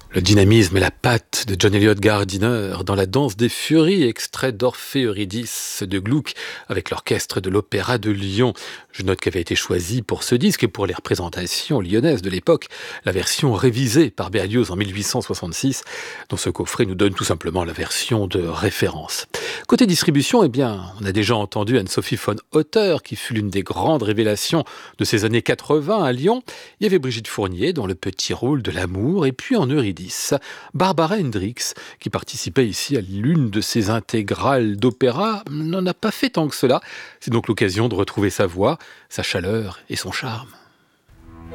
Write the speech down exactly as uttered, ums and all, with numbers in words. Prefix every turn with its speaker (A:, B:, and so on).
A: Le dynamisme et la patte de John Eliot Gardiner dans la danse des Furies, extrait d'Orphée Eurydice de Gluck avec l'orchestre de l'Opéra de Lyon. Je note qu'avait été choisie pour ce disque et pour les représentations lyonnaises de l'époque, la version révisée par Berlioz en mille huit cent soixante-six, dont ce coffret nous donne tout simplement la version de référence. Côté distribution, eh bien, on a déjà entendu Anne-Sophie von Otter, qui fut l'une des grandes révélations de ces années quatre-vingts à Lyon. Il y avait Brigitte Fournier dans le petit rôle de l'amour, et puis en Eurydice, Barbara Hendricks, qui participait ici à l'une de ses intégrales d'opéra, n'en a pas fait tant que cela. C'est donc l'occasion de retrouver sa voix, sa chaleur et son charme.